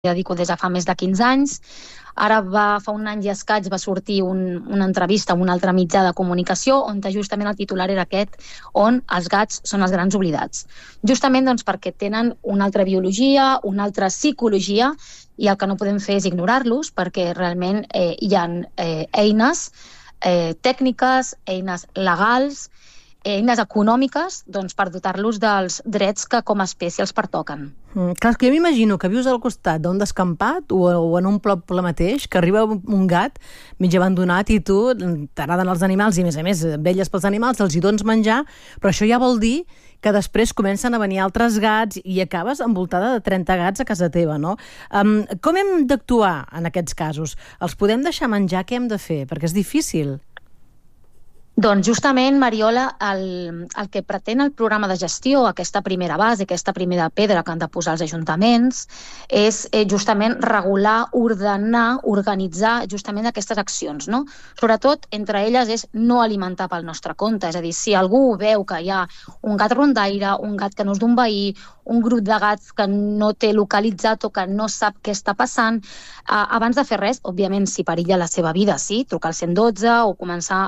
dedico des de fa més de 15 anys. Ara fa un any i escaig va sortir una entrevista a un altre mitjà de comunicació on justament el titular era aquest, on els gats són els grans oblidats. Justament doncs, perquè tenen una altra biologia, una altra psicologia, i el que no podem fer és ignorar-los, perquè realment hi ha eines tècniques, eines legals, eines econòmiques per dotar-los dels drets que com a espècie els pertoquen. Clar, que jo m'imagino que vius al costat d'un descampat o en un poble mateix, que arriba un gat mig abandonat i tu t'agraden els animals i, a més, velles pels animals, els hi dones menjar, però això ja vol dir que després comencen a venir altres gats i acabes envoltada de 30 gats a casa teva, no? Com hem d'actuar en aquests casos? Els podem deixar menjar? Què hem de fer? Perquè és difícil. Doncs justament, Mariola, el que pretén el programa de gestió, aquesta primera base, aquesta primera pedra que han de posar els ajuntaments, és justament regular, ordenar, organitzar justament aquestes accions, no? Sobretot, entre elles, és no alimentar pel nostre compte. És a dir, si algú veu que hi ha un gat rondaire, un gat que no és d'un veí, un grup de gats que no té localitzat o que no sap què està passant, abans de fer res, òbviament, si perilla la seva vida, sí, trucar al 112 o començar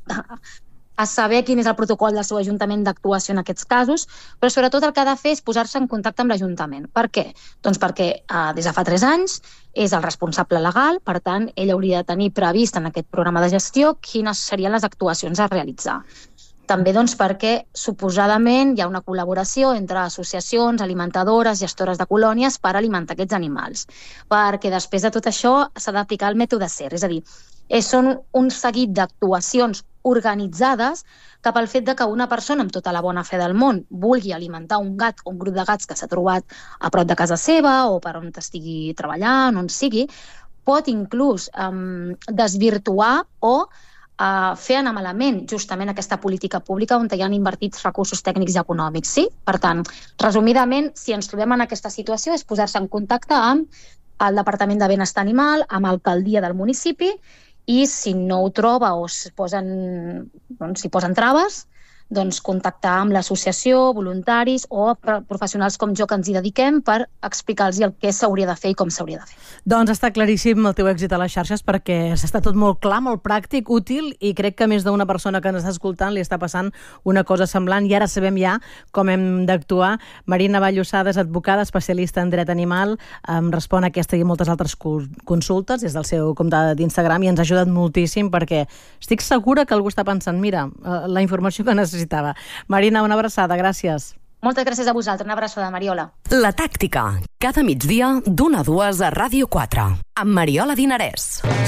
a saber quin és el protocol del seu ajuntament d'actuació en aquests casos, però sobretot el que ha de fer és posar-se en contacte amb l'Ajuntament. Per què? Doncs perquè des de fa 3 anys és el responsable legal, per tant, ell hauria de tenir previst en aquest programa de gestió quines serien les actuacions a realitzar. També perquè, suposadament, hi ha una col·laboració entre associacions, alimentadores, gestores de colònies per alimentar aquests animals. Perquè després de tot això s'ha d'aplicar el mètode SER, és a dir, són un seguit d'actuacions organitzades que pel fet de que una persona amb tota la bona fe del món vulgui alimentar un gat o un grup de gats que s'ha trobat a prop de casa seva o per on estigui treballant, on sigui, pot inclús desvirtuar o fer anar malament justament aquesta política pública on hi han invertits recursos tècnics i econòmics. Sí? Per tant, resumidament, si ens trobem en aquesta situació és posar-se en contacte amb el Departament de Benestar Animal, amb l'alcaldia del municipi, i si no ho troba o s'hi posen traves, doncs contactar amb l'associació, voluntaris o professionals com jo que ens hi dediquem per explicar-los el què s'hauria de fer i com s'hauria de fer. Doncs està claríssim el teu èxit a les xarxes perquè està tot molt clar, molt pràctic, útil, i crec que més d'una persona que ens està escoltant li està passant una cosa semblant i ara sabem ja com hem d'actuar. Marina Vall-Llosada és advocada, especialista en dret animal, respon a aquesta i moltes altres consultes des del seu compte d'Instagram i ens ha ajudat moltíssim perquè estic segura que algú està pensant, mira, la informació que necessitava. Marina, una abraçada, gràcies. Moltes gràcies a vosaltres, una abraçada, Mariola. La Tàctica, cada migdia d'1 a 2 a Ràdio 4, amb Mariola Dinarès.